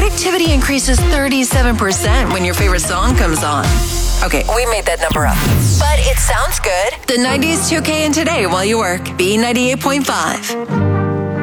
productivity increases 37% when your favorite song comes on. Okay, we made that number up, but it sounds good. The 90s 2K in Today while you work. B98.5.